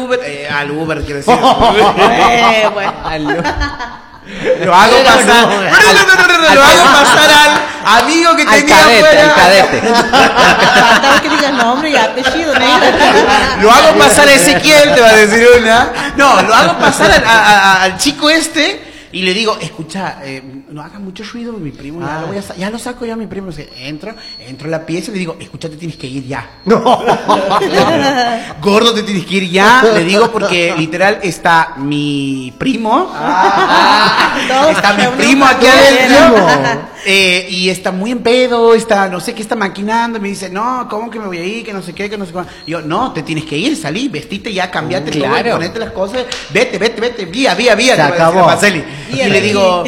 Uber, quiero decir. Bueno. Lo hago pasar. Lo hago pasar al amigo que tenía afuera. Al cadete. Faltaba que digas nombre y apellido, negro. Lo hago pasar a Ezequiel, te va a decir una. No, lo hago pasar al chico este. Y le digo, escucha, no hagas mucho ruido, mi primo, ya lo saco yo a mi primo. O sea, entro a la pieza y le digo, escucha, te tienes que ir ya. No. Gordo, te tienes que ir ya. Le digo porque literal está mi primo. Está mi primo aquí adentro. Y está muy en pedo, no sé qué está maquinando. Me dice, no, ¿cómo que me voy a ir? Que no sé qué, que no sé cómo. Y yo, no, te tienes que ir, salí, vestite ya, cambiate todo, ponete las cosas. Vete, vía. Se acabó. Y le digo,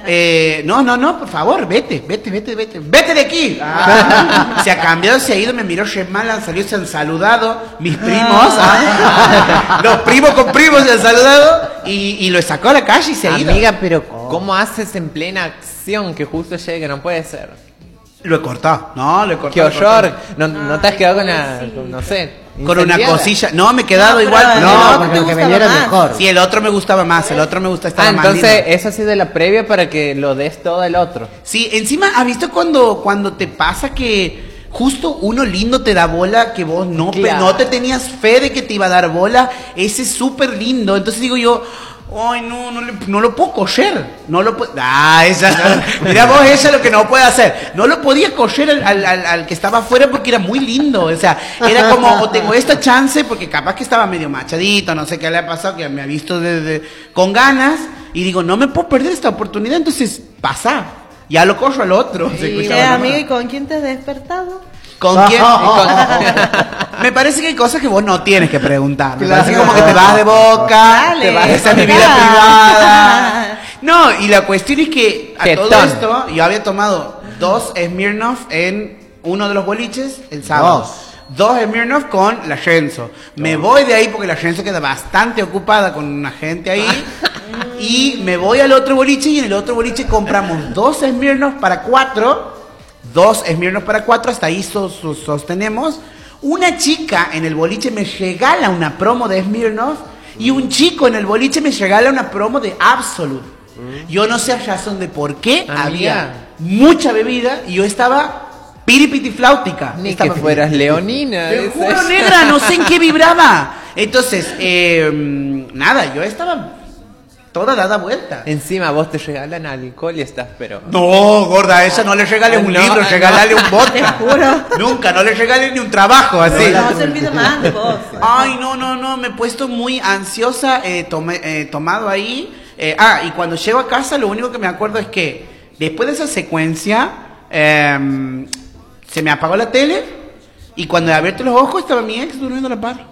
no, por favor, vete de aquí. Se ha cambiado, se ha ido, me miró re mal, han salido, se han saludado mis primos. Los primos con primos se han saludado y lo sacó a la calle y se ha ido. Amiga, pero ¿cómo haces en plena acción que justo llegue? No puede ser. Lo he cortado, lo he cortado. Qué horror. No te has quedado con no sé. Con una cosilla. No, me he quedado igual. No, porque lo que venía era mejor. Sí, el otro me gustaba más. El otro me gusta estar más entonces lindo. eso ha sido la previa para que lo des todo el otro. Sí, encima, ¿has visto cuando te pasa que justo uno lindo te da bola que vos no te tenías fe de que te iba a dar bola? Ese es súper lindo. Entonces digo yo, ay, no lo puedo coger. No lo puedo. Mira vos, ella lo que no puede hacer. No lo podía coger al que estaba afuera porque era muy lindo. O sea, era como, o tengo esta chance, porque capaz que estaba medio machadito, no sé qué le ha pasado, que me ha visto con ganas. Y digo, no me puedo perder esta oportunidad, entonces pasa. Ya lo cojo al otro. Sí, amigo, ¿y con quién te has despertado? ¿Con quién? Me parece que hay cosas que vos no tienes que preguntar. Me parece como que te vas de boca, te vas, esa es mi vida privada. No, y la cuestión es que a todo esto, yo había tomado 2 Smirnoff en uno de los boliches el sábado. 2 Smirnoff con la Renzo. Me voy de ahí porque la Renzo queda bastante ocupada con una gente ahí. Y me voy al otro boliche y en el otro boliche compramos 2 Smirnoff para 4. 2 Smirnoff para 4, hasta ahí sostenemos. Una chica en el boliche me regala una promo de Smirnoff y un chico en el boliche me regala una promo de Absolute. Yo no sé a razón de por qué había mucha bebida y yo estaba piripitifláutica. Ni que fueras leonina. Te juro, negra, no sé en qué vibraba. Entonces, nada, yo estaba toda dada vuelta. Encima vos te regalan alcohol y estás, pero... No, gorda, a ella no le regales un libro, regálale un vodka. Te juro. Nunca, no le regales ni un trabajo así. No se olvide más de vos. Ay, no, me he puesto muy ansiosa, tomado ahí. Y cuando llego a casa, lo único que me acuerdo es que después de esa secuencia, se me apagó la tele y cuando he abierto los ojos estaba mi ex durmiendo a la par.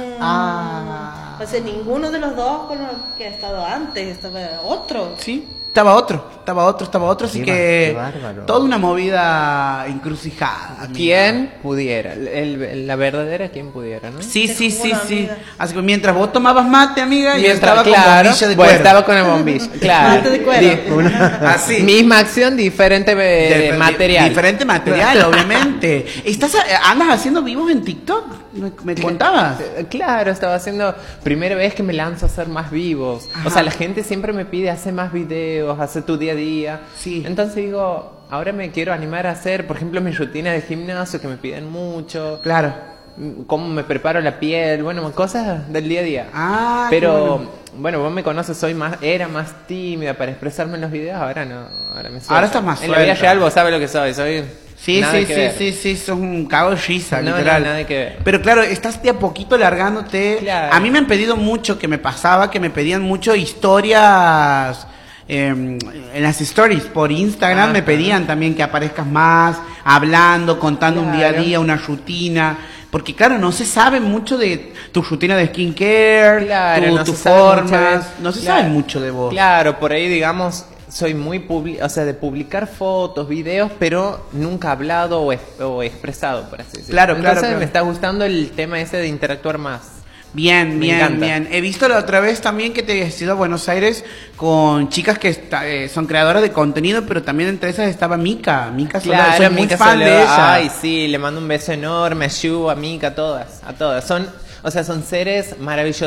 O sea, ninguno de los dos con los que ha estado antes, estaba otro. Sí, estaba otro, así que bárbaro. Toda una movida encrucijada. Amiga. ¿Quién pudiera? La verdadera, ¿quién pudiera, no? Sí. Así que mientras vos tomabas mate, amiga, yo estaba con claro, bombilla de vos cuero. estaba con el bombillo, claro. Mate de cuero. Así. Misma acción, diferente material. Diferente material, obviamente. ¿Andas haciendo vivos en TikTok? ¿Me contabas? Claro, estaba haciendo... Primera vez que me lanzo a hacer más vivos. Ajá. O sea, la gente siempre me pide hacer más videos, hacer tu día a día. Sí. Entonces digo, ahora me quiero animar a hacer, por ejemplo, mi rutina de gimnasio que me piden mucho. Claro. Cómo me preparo la piel, bueno, cosas del día a día. Pero, bueno, vos me conoces, era más tímida para expresarme en los videos, ahora no, ahora me suelto. Ahora estás más en la vida suelta. real vos sabes lo que soy Sí, nada que ver. sí, sos un cago de risa, No, literal. nada que ver. Pero claro, estás de a poquito largándote. Claro. A mí me han pedido mucho, que me pasaba, que me pedían mucho historias en las stories por Instagram. Ajá. Me pedían también que aparezcas más, hablando, contando un día a día, una rutina. Porque claro, no se sabe mucho de tu rutina de skincare, Claro, no tus se sabe mucho formas, de- no se claro. sabe mucho de vos. Claro, por ahí digamos, soy muy de publicar fotos, videos, pero nunca hablado o expresado, por así decirlo. Claro, Entonces claro. me está gustando el tema ese de interactuar más. Bien, Me encanta. bien. He visto la otra vez también que te has ido a Buenos Aires con chicas que son creadoras de contenido, pero también entre esas estaba Mica. Mica Solar, soy muy Mica fan de Soledad. ella. Ay, sí, le mando un beso enorme a Shu, a Mica, a todas. Son seres maravillosos.